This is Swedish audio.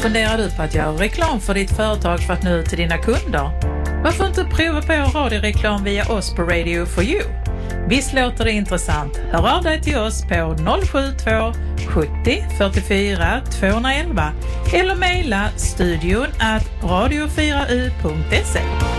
Funderar du på att göra reklam för ditt företag för att nå ut till dina kunder? Varför inte prova på radioreklam via oss på Radio for You? Visst låter det intressant? Hör av dig till oss på 072 70 44 211 eller mejla studion@radio4u.se.